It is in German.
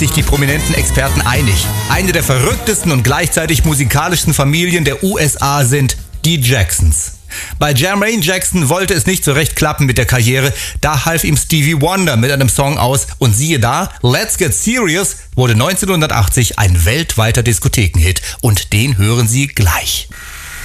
sich die prominenten Experten einig. Eine der verrücktesten und gleichzeitig musikalischsten Familien der USA sind die Jacksons. Bei Jermaine Jackson wollte es nicht so recht klappen mit der Karriere, da half ihm Stevie Wonder mit einem Song aus und siehe da, Let's Get Serious wurde 1980 ein weltweiter Diskothekenhit und den hören Sie gleich.